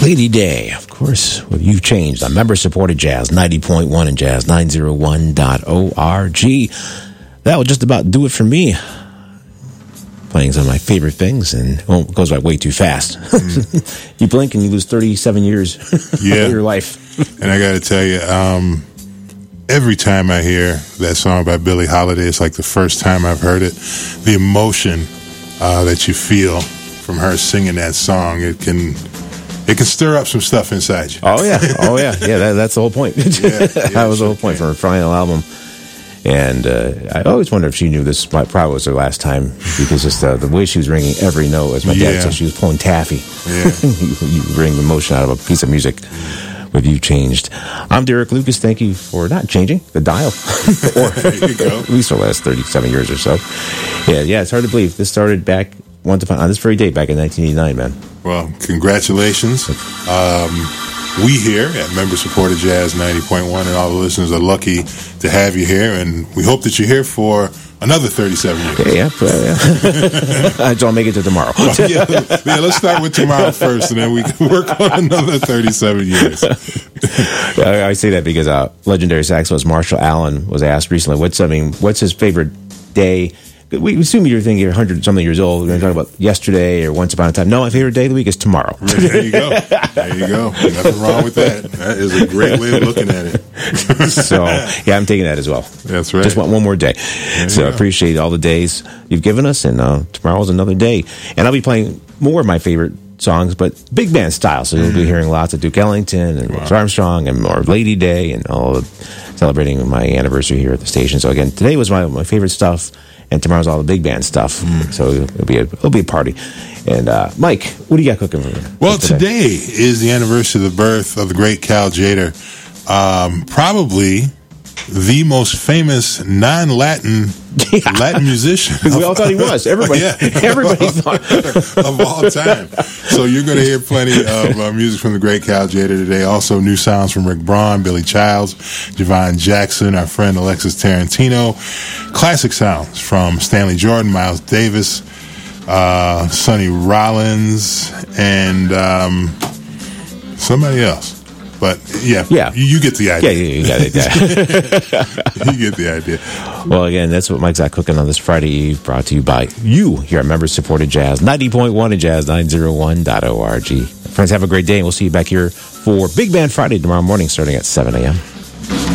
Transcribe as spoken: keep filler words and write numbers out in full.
Lady Day, of course, with You've Changed on member-supported Jazz ninety point one and Jazz nine oh one dot org. That will just about do it for me. Playing some of my favorite things, and well, it goes by way too fast. Mm. You blink and you lose thirty-seven years yeah. of your life. And I got to tell you, um, every time I hear that song by Billie Holiday, it's like the first time I've heard it. The emotion uh, that you feel from her singing that song, it can it can stir up some stuff inside you. Oh yeah, oh yeah, yeah. That, that's the whole point. yeah, yeah, that was the whole point from her final album. And uh, I always wondered if she knew this probably was her last time, because just uh, the way she was ringing every note, as my dad yeah. said, she was pulling taffy. Yeah. you, you wring the emotion out of a piece of music with You Changed. I'm Derek Lucas. Thank you for not changing the dial, or there you go. at least for the last thirty-seven years or so. Yeah, yeah. It's hard to believe this started back once upon on this very day back in nineteen eighty-nine, man. Well, congratulations. Um, We here at Member-Supported Jazz ninety point one and all the listeners are lucky to have you here, and we hope that you're here for another thirty-seven years. Yeah, yeah. yeah. I'll make it to tomorrow. Well, yeah, yeah, let's start with tomorrow first, and then we can work on another thirty-seven years. I say that because uh, legendary saxophonist Marshall Allen was asked recently, "What's I mean, what's his favorite day?" We assume you're thinking you're one hundred something years old. We're going to talk about yesterday or once upon a time. No, my favorite day of the week is tomorrow. There you go. There you go. Nothing wrong with that. That is a great way of looking at it. So, yeah, I'm taking that as well. That's right. Just want one more day. So I appreciate all the days you've given us, and uh, tomorrow's another day. And I'll be playing more of my favorite songs, but big band style. So you'll be hearing lots of Duke Ellington and Louis Armstrong and more Lady Day and all celebrating my anniversary here at the station. So again, today was my, my favorite stuff. And tomorrow's all the big band stuff, mm. so it'll be a it'll be a party. And uh, Mike, what do you got cooking for me? Well, today? today is the anniversary of the birth of the great Cal Tjader, um, probably the most famous non-Latin yeah. Latin musician. We all thought he was. Everybody, yeah. everybody thought of all time. So you're going to hear plenty of uh, music from the great Cal Tjader today. Also, new sounds from Rick Braun, Billy Childs, Javon Jackson, our friend Alexis Tarantino. Classic sounds from Stanley Jordan, Miles Davis, uh, Sonny Rollins, and um, somebody else. But yeah, yeah. You, you get the idea. Yeah, you got it. Yeah. You get the idea. Well, again, that's what Mike's got cooking on this Friday Eve, brought to you by you here at Member-Supported Jazz ninety point one and Jazz nine oh one dot org. Friends, have a great day, and we'll see you back here for Big Band Friday tomorrow morning starting at seven a.m.